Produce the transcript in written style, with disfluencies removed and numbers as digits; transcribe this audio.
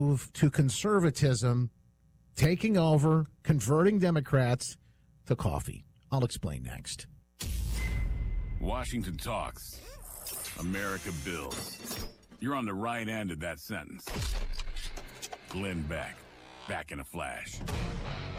move to conservatism taking over, converting Democrats to coffee. I'll explain next. Washington talks. America builds. You're on the right end of that sentence. Glenn Beck, back in a flash.